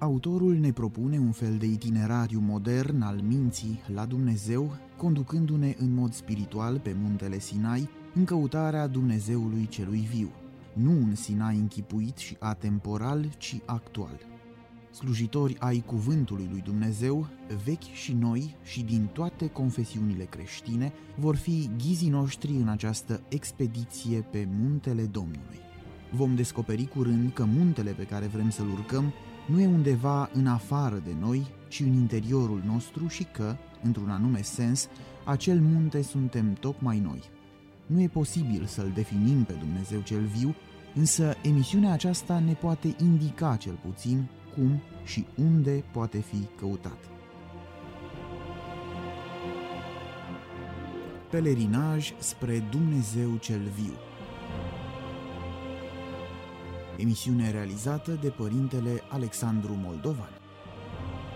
Autorul ne propune un fel de itinerariu modern al minții la Dumnezeu, conducându-ne în mod spiritual pe muntele Sinai în căutarea Dumnezeului celui viu, nu un Sinai închipuit și atemporal, ci actual. Slujitori ai cuvântului lui Dumnezeu, vechi și noi și din toate confesiunile creștine, vor fi ghizii noștri în această expediție pe muntele Domnului. Vom descoperi curând că muntele pe care vrem să-l urcăm nu e undeva în afară de noi, ci în interiorul nostru și că, într-un anume sens, acel munte suntem tocmai noi. Nu e posibil să-L definim pe Dumnezeu cel viu, însă emisiunea aceasta ne poate indica cel puțin cum și unde poate fi căutat. Pelerinaj spre Dumnezeu cel viu. Emisiune realizată de părintele Alexandru Moldovan.